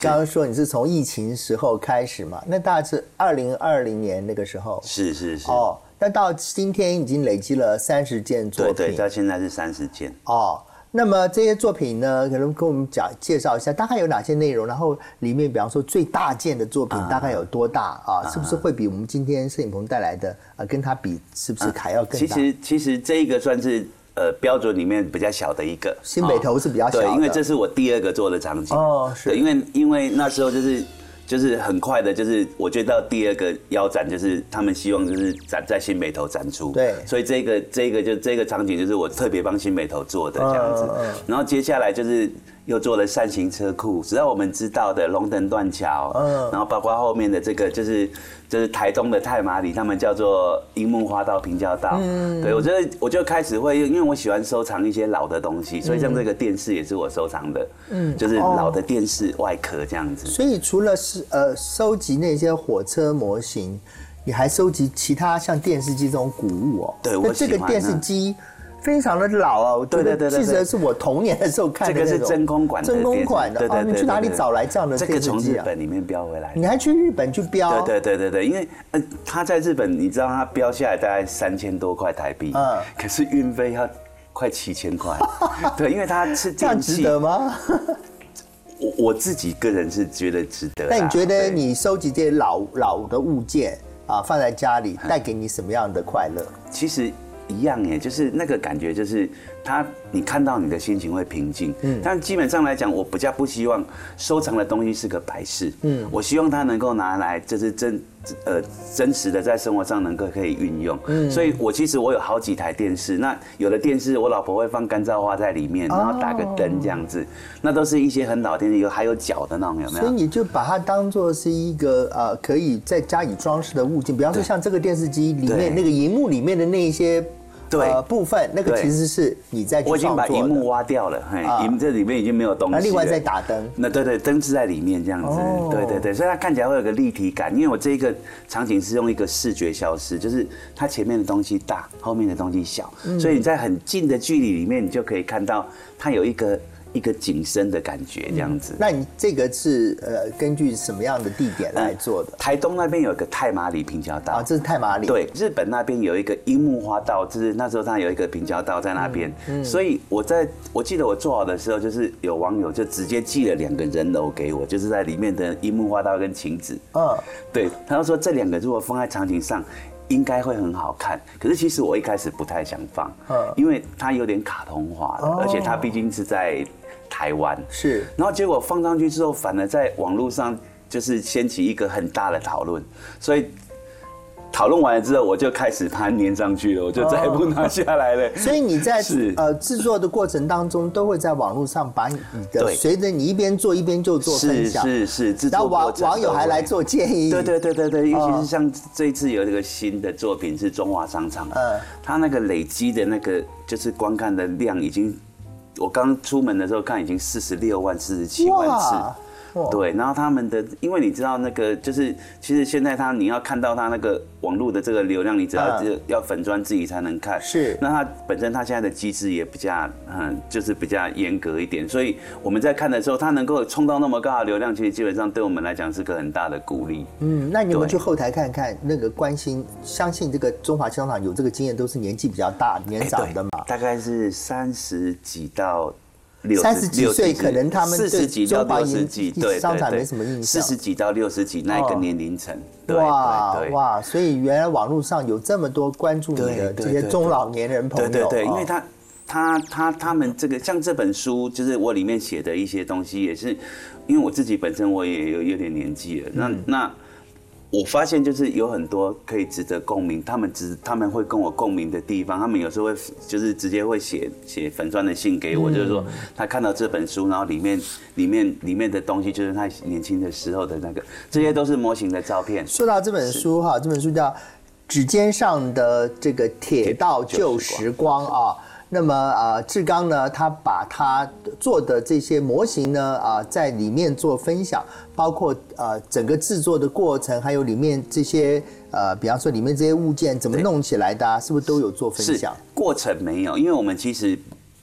刚刚说你是从疫情时候开始嘛？那大概是2020年那个时候。 是哦，那到今天已经累积了30件作品。 对，到现在是30件。 哦，那么这些作品呢，可能跟我们介绍一下，大概有哪些内容？然后里面，比方说最大件的作品大概有多大啊？是不是会比我们今天摄影棚带来的跟它比，是不是还要更大？ 其实这一个算是。标准里面比较小的一个， 新北投是比较小的， 对，因为这是我第2个做的场景。哦，是，对，因为那时候就是很快的，就是我觉得到第2个腰展，就是他们希望就是展在新北投展出， 对， 所以这个场景就是我特别帮新北投做的这样子。然后接下来就是又做了扇形车库，只要我们知道的龙腾断桥，然后包括后面的这个就是台东的太麻里，他们叫做樱木花道、平交道。对，我就开始会，因为我喜欢收藏一些老的东西，所以像这个电视也是我收藏的，就是老的电视外壳这样子。 所以除了收集那些火车模型，你还收集其他像电视机这种古物哦。 对，我喜欢。 这个电视机非常的老啊，我觉得记得是我童年的时候看的那种。 这个是真空管的。 真空管的。哦，你去哪里找来这样的电视机啊？ 这个从日本里面标回来。 你还去日本去标？ 对，因为他在日本，你知道他标下来大概3000多块台币，可是运费要快7000块。对，因为它是这样值得吗？ 我自己个人是觉得值得。 那你觉得你收集这些老的物件啊，放在家里带给你什么样的快乐？ 其实一样耶，就是那个感觉，就是你看到你的心情会平静。但基本上来讲，我比较不希望收藏的东西是个摆饰。我希望它能够拿来，就是真实的在生活上可以运用。所以其实我有好几台电视，那有的电视我老婆会放干燥花在里面，然后打个灯这样子，那都是一些很老电视，还有脚的那种，有没有？ 所以你就把它当作是一个可以在家里装饰的物件，比方说像这个电视机里面那个荧幕里面的那一些。部分那个其实是你在我已经把荧幕挖掉了，这里面已经没有东西了。 另外再打灯， 那对，灯是在里面这样子，对，所以它看起来会有个立体感。因为我这个场景是用一个视觉消失，就是它前面的东西大，后面的东西小，所以你在很近的距离里面，你就可以看到它有一个景深的感觉这样子。 那你这个是根据什么样的地点来做的？ 台东那边有一个太麻里平交道， 这是太麻里。 对，日本那边有一个樱木花道，就是那时候它有一个平交道在那边，所以我记得我做好的时候，就是有网友就直接寄了2个人偶给我，就是在里面的樱木花道跟晴子。对，他就说这2个如果放在场景上。应该会很好看，可是其实我一开始不太想放，因为它有点卡通化了，而且它毕竟是在台湾， 是， 然后结果放上去之后，反而在网络上就是掀起一个很大的讨论，所以讨论完了之后，我就开始把它粘上去了，我就再也不拿下来了。 所以你在制作的过程当中，都会在网络上把你的随着你一边做一边就做分享， 是， 然后网友还来做建议。 对，尤其是像这一次有这个新的作品是中华商场，它那个累积的那个就是观看的量已经，我刚出门的时候看已经46万、47万次。对，然后他们的，因为你知道那个就是，其实现在你要看到他那个网络的这个流量，你只要粉专自己才能看。 是。 那它本身它现在的机制也比较，就是比较严格一点，所以我们在看的时候，它能够冲到那么高的流量，其实基本上对我们来讲是个很大的鼓励。 那你们去后台看看，那个关心、相信这个中华商场有这个经验，都是年纪比较大、年长的嘛？ 大概是30几到。 30几岁，可能他们 40几到60几，对， 商场没什么印象。 40几到60几那一个年龄层， 哇，所以原来网络上有这么多关注你的这些中老年人朋友。 对，因为他们这个像这本书，就是我里面写的一些东西，也是因为我自己本身我也有点年纪了，那。我发现就是有很多可以值得共鸣，他们会跟我共鸣的地方，他们有时候会就是直接会写粉专的信给我，就是说他看到这本书，然后里面的东西就是他年轻的时候的那个，这些都是模型的照片。 说到这本书哈，这本书叫《指尖上的这个铁道旧时光》啊。那么志刚呢，他把他做的这些模型呢在里面做分享，包括整个制作的过程，还有里面这些比方说里面这些物件怎么弄起来的是不是都有做分享？ 是过程没有，因为我们其实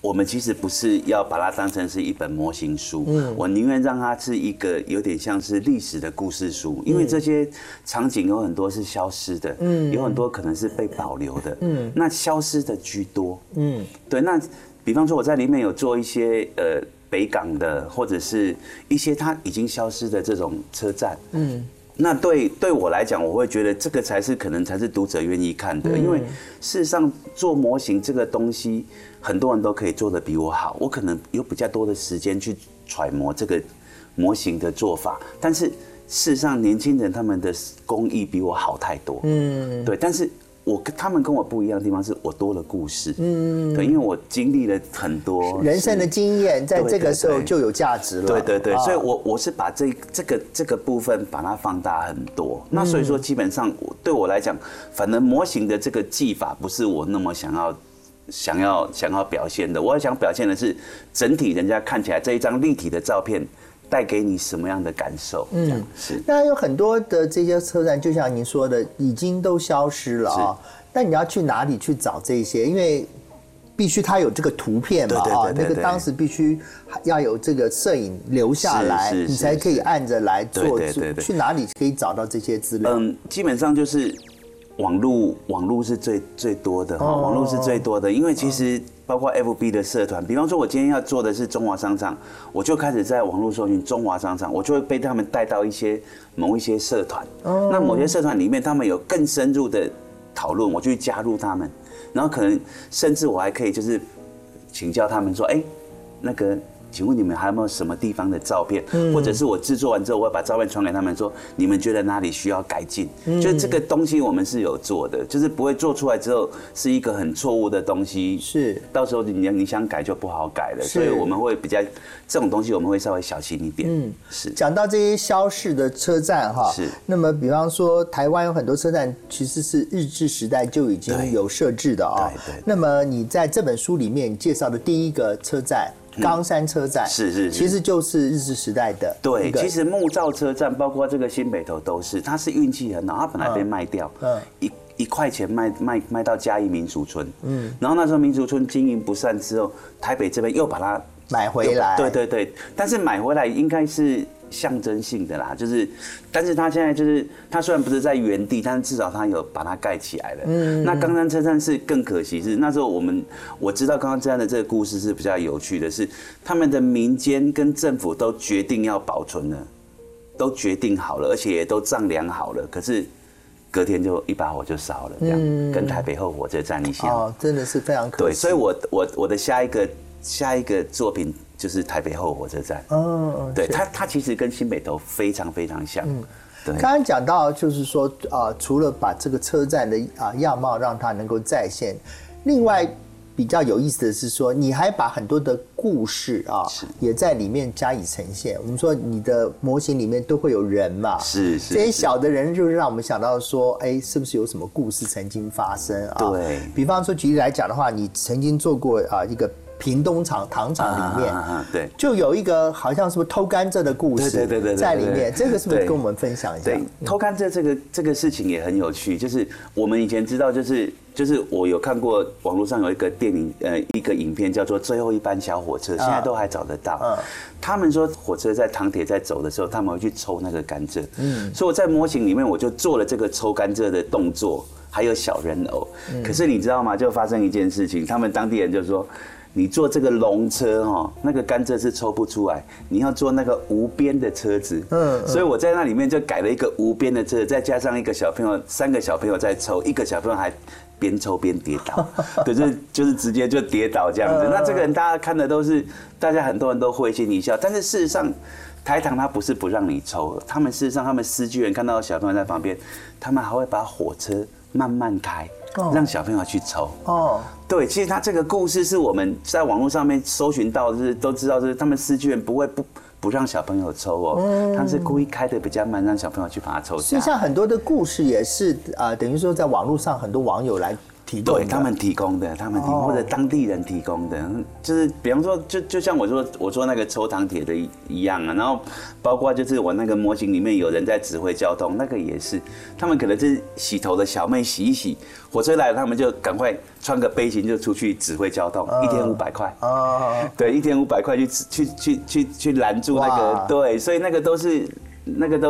我们其实不是要把它当成是一本模型书，我宁愿让它是一个有点像是历史的故事书，因为这些场景有很多是消失的，有很多可能是被保留的，那消失的居多，对，那比方说我在里面有做一些北港的或者是一些它已经消失的这种车站，那对我来讲，我会觉得这个可能才是读者愿意看的，因为事实上做模型这个东西，很多人都可以做得比我好，我可能有比较多的时间去揣摩这个模型的做法，但是事实上年轻人他们的工艺比我好太多，对，但是他们跟我不一样的地方是我多了故事，对，因为我经历了很多人生的经验，在这个时候就有价值了。 对，所以我是把这个部分把它放大很多。那所以说，基本上对我来讲，反正模型的这个技法不是我那么想要表现的。我想表现的是整体人家看起来这一张立体的照片带给你什么样的感受？是。 那有很多的这些车站，就像您说的，已经都消失了啊。那你要去哪里去找这些？因为必须它有这个图片嘛啊，那个当时必须要有这个摄影留下来，你才可以按着来做。去哪里可以找到这些资料？ 基本上就是网络是最多的哈，网络是最多的，因为其实包括 FB 的社团，比方说我今天要做的是中华商场，我就开始在网络搜寻中华商场，我就会被他们带到某一些社团，那某些社团里面他们有更深入的讨论，我就去加入他们，然后可能甚至我还可以就是请教他们说，那个。请问你们还有没有什么地方的照片，或者是我制作完之后，我会把照片传给他们说，你们觉得哪里需要改进？就是这个东西我们是有做的，就是不会做出来之后是一个很错误的东西， 是到时候你想改就不好改了，所以我们会比较这种东西我们会稍微小心一点。是讲到这些消逝的车站哈，是那么比方说台湾有很多车站其实是日治时代就已经有设置的啊，那么你在这本书里面介绍的第一个车站。冈山车站是， 其实就是日治时代的。 对，其实木造车站包括这个新北投都是，它是运气很好，它本来被卖掉，1块钱卖到嘉义民俗村，然后那时候民俗村经营不善之后，台北这边又把它买回来。 对，但是买回来应该是象征性的啦，就是，但是它现在就是，它虽然不是在原地，但是至少它有把它盖起来了。那冈山车站是更可惜，是那时候我知道冈山车站的这个故事是比较有趣的是，他们的民间跟政府都决定要保存了，都决定好了，而且也都丈量好了，可是隔天就一把火就烧了，这样，跟台北后火车站一样。 真的是非常可惜。 对，所以我的下一个作品就是台北后火车站。对，它其实跟新北投非常非常像。对， 刚刚讲到就是说除了把这个车站的样貌让它能够再现，另外比较有意思的是说，你还把很多的故事也在里面加以呈现。我们说你的模型里面都会有人嘛， 是这些小的人就是让我们想到说，是不是有什么故事曾经发生啊？ 对， 比方说举例来讲的话，你曾经做过一个屏东糖厂里面， 对， 就有一个好像是不是偷甘蔗的故事，对，在里面，这个是不是跟我们分享一下？ 对，偷甘蔗这个事情也很有趣，就是我们以前知道，就是我有看过网络上有一个电影，一个影片叫做《最后一班小火车》，现在都还找得到。他们说火车在糖铁在走的时候，他们会去抽那个甘蔗。所以我在模型里面我就做了这个抽甘蔗的动作，还有小人偶。可是你知道吗？就发生一件事情，他们当地人就说。你坐这个龙车那个甘蔗是抽不出来，你要坐那个无边的车子。所以我在那里面就改了一个无边的车子，再加上一个小朋友，3个小朋友在抽，一个小朋友还边抽边跌倒，对，就是直接就跌倒这样子。那这个人大家看的都是，大家很多人都会心一笑，但是事实上。台糖它不是不让你抽，他们事实上他们司机员看到小朋友在旁边，他们还会把火车慢慢开，让小朋友去抽。对，其实他这个故事是我们在网络上面搜寻到，就是都知道，就是他们司机员不会不让小朋友抽他们是故意开的比较慢，让小朋友去把它抽下。 所以像很多的故事也是等于说在网络上很多网友来提供的， 对他们提供的，或者当地人提供的，就是比方说，就像我说那个抽糖铁的一样啊，然后包括就是我那个模型里面有人在指挥交通，那个也是，他们可能是洗头的小妹洗一洗，火车来了，他们就赶快穿个背心就出去指挥交通，一天500块，对，1天500块去拦住那个，对，所以那个都